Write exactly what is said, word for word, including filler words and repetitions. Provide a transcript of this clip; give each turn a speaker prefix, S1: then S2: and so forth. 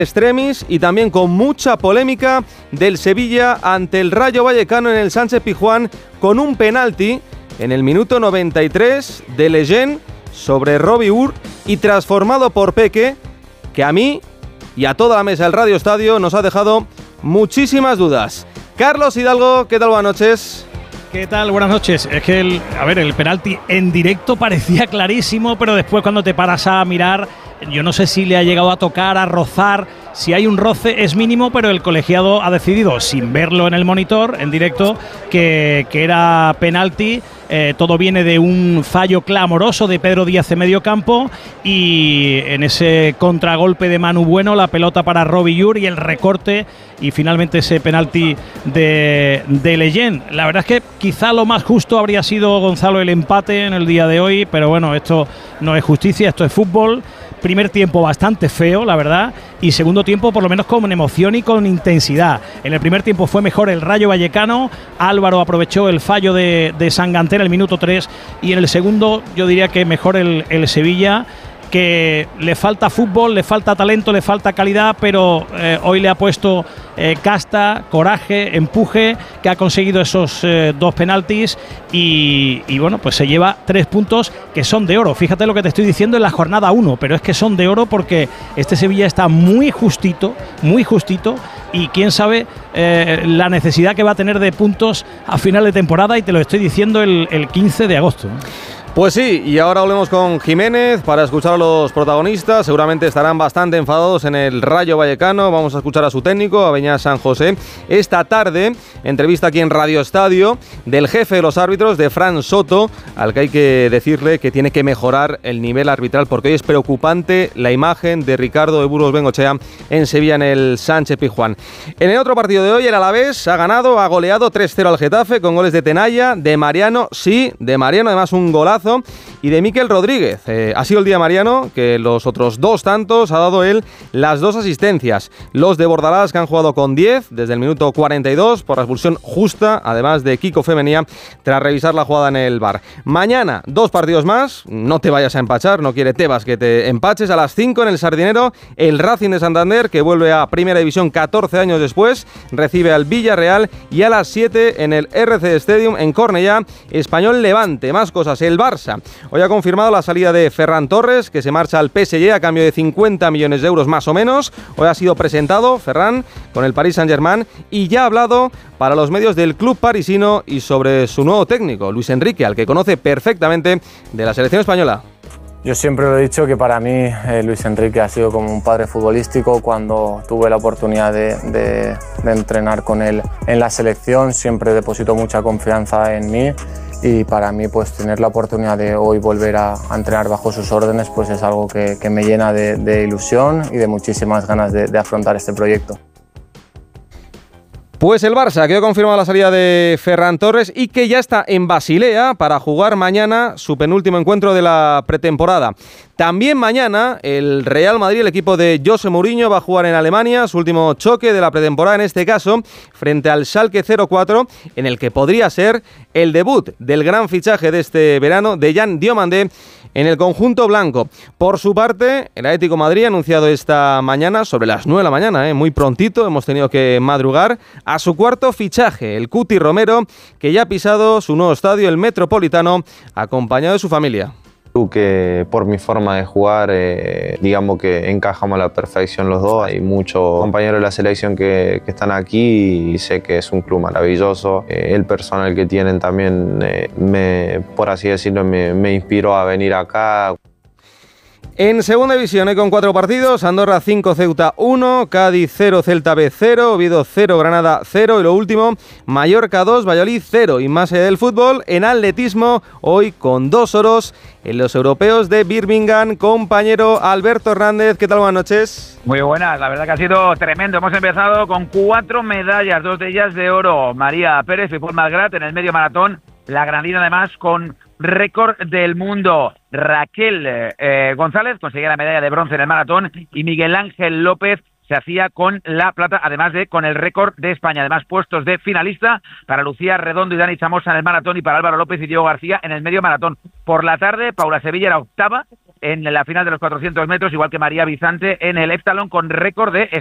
S1: extremis y también con mucha polémica del Sevilla ante el Rayo Vallecano en el Sánchez-Pizjuán con un penalti en el minuto noventa y tres de Lejeune sobre Robbie Ur y transformado por Peque, que a mí y a toda la mesa del Radio Estadio nos ha dejado muchísimas dudas. Carlos Hidalgo, ¿qué tal? Buenas noches.
S2: ¿Qué tal? Buenas noches. Es que, el, a ver, el penalti en directo parecía clarísimo, pero después cuando te paras a mirar, yo no sé si le ha llegado a tocar, a rozar. Si hay un roce es mínimo, pero el colegiado ha decidido, sin verlo en el monitor, en directo, que, que era penalti. Eh, todo viene de un fallo clamoroso de Pedro Díaz de medio campo y en ese contragolpe de Manu Bueno, la pelota para Robbie Ur y el recorte y finalmente ese penalti de, de Lejeune. La verdad es que quizá lo más justo habría sido, Gonzalo, el empate en el día de hoy, pero bueno, esto no es justicia, esto es fútbol. Primer tiempo bastante feo, la verdad, y segundo tiempo por lo menos con emoción y con intensidad. En el primer tiempo fue mejor el Rayo Vallecano, Álvaro aprovechó el fallo de, de Sanganté en el minuto tres y en el segundo yo diría que mejor el, el Sevilla, que le falta fútbol, le falta talento, le falta calidad, pero eh, hoy le ha puesto eh, casta, coraje, empuje, que ha conseguido esos eh, dos penaltis y, y bueno, pues se lleva tres puntos que son de oro. Fíjate lo que te estoy diciendo en la jornada uno, pero es que son de oro porque este Sevilla está muy justito, muy justito y quién sabe eh, la necesidad que va a tener de puntos a final de temporada y te lo estoy diciendo el, el quince de agosto.
S1: Pues sí, y ahora volvemos con Jiménez para escuchar a los protagonistas. Seguramente estarán bastante enfadados en el Rayo Vallecano. Vamos a escuchar a su técnico, a Beñat San José. Esta tarde, entrevista aquí en Radio Estadio del jefe de los árbitros, de Fran Soto, al que hay que decirle que tiene que mejorar el nivel arbitral, porque hoy es preocupante la imagen de Ricardo de Burgos Bengochea en Sevilla, en el Sánchez-Pizjuán. En el otro partido de hoy, el Alavés ha ganado, ha goleado tres cero al Getafe, con goles de Tenalla, de Mariano, sí, de Mariano, además un golazo, y de Mikel Rodríguez. Eh, ha sido el día Mariano, que los otros dos tantos ha dado él las dos asistencias. Los de Bordalás, que han jugado con diez desde el minuto cuarenta y dos por la expulsión justa, además de Kiko Femenía, tras revisar la jugada en el V A R. Mañana, dos partidos más, no te vayas a empachar, no quiere Tebas que te empaches. A las cinco en el Sardinero, el Racing de Santander, que vuelve a Primera División catorce años después, recibe al Villarreal, y a las siete en el R C Stadium, en Cornellá, Español Levante. Más cosas, el Barça hoy ha confirmado la salida de Ferran Torres, que se marcha al P S G a cambio de cincuenta millones de euros más o menos. Hoy ha sido presentado Ferran con el Paris Saint-Germain y ya ha hablado para los medios del club parisino y sobre su nuevo técnico, Luis Enrique, al que conoce perfectamente de la selección española.
S3: Yo siempre lo he dicho que para mí eh, Luis Enrique ha sido como un padre futbolístico. Cuando tuve la oportunidad de, de, de entrenar con él en la selección, siempre depositó mucha confianza en mí. Y para mí, pues tener la oportunidad de hoy volver a, a entrenar bajo sus órdenes, pues es algo que, que me llena de, de ilusión y de muchísimas ganas de, de afrontar este proyecto.
S1: Pues el Barça, que ha confirmado la salida de Ferran Torres y que ya está en Basilea para jugar mañana su penúltimo encuentro de la pretemporada. También mañana el Real Madrid, el equipo de José Mourinho, va a jugar en Alemania su último choque de la pretemporada, en este caso frente al Schalke cero cuatro, en el que podría ser el debut del gran fichaje de este verano de Jan Diomandé en el conjunto blanco. Por su parte, el Atlético de Madrid ha anunciado esta mañana, sobre las nueve de la mañana, eh, muy prontito, hemos tenido que madrugar, a su cuarto fichaje, el Cuti Romero, que ya ha pisado su nuevo estadio, el Metropolitano, acompañado de su familia.
S4: Que por mi forma de jugar, eh, digamos que encajamos a la perfección los dos. Hay muchos compañeros de la selección que, que están aquí y sé que es un club maravilloso. Eh, el personal que tienen también, eh, me, por así decirlo, me, me inspiró a venir acá.
S1: En segunda división, hay con cuatro partidos: Andorra cinco, Ceuta uno, Cádiz cero, Celta B cero, Oviedo cero, Granada cero y lo último, Mallorca dos, Valladolid cero. Y más allá del fútbol, en atletismo, hoy con dos oros en los europeos de Birmingham. Compañero Alberto Hernández, ¿qué tal? Buenas noches.
S5: Muy buenas, la verdad que ha sido tremendo. Hemos empezado con cuatro medallas, dos de ellas de oro. María Pérez y Paul Malgrat en el medio maratón, la granadina además con récord del mundo. Raquel eh, González conseguía la medalla de bronce en el maratón y Miguel Ángel López se hacía con la plata, además de con el récord de España. Además, puestos de finalista para Lucía Redondo y Dani Chamosa en el maratón y para Álvaro López y Diego García en el medio maratón. Por la tarde, Paula Sevilla era octava en la final de los cuatrocientos metros, igual que María Bizante en el heptatlón con récord de